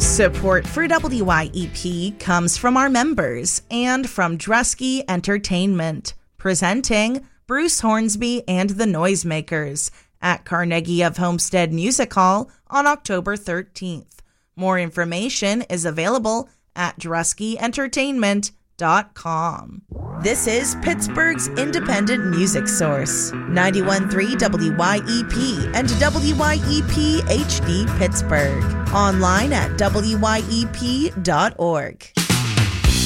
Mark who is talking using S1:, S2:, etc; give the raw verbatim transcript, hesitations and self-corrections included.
S1: Support for W Y E P comes from our members and from Drusky Entertainment, presenting Bruce Hornsby and the Noisemakers at Carnegie of Homestead Music Hall on October thirteenth. More information is available at drusky entertainment dot com. This is Pittsburgh's independent music source, ninety-one point three W Y E P and W Y E P H D Pittsburgh. Online at W Y E P dot org.